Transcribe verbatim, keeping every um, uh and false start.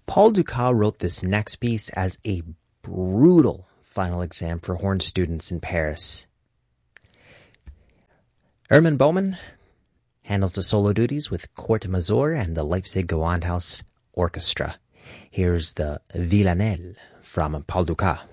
Paul Dukas wrote this next piece as a brutal final exam for horn students in Paris. Hermann Baumann handles the solo duties with Court Mazur and the Leipzig Gewandhaus Orchestra. Here's the Villanelle from Paul Dukas.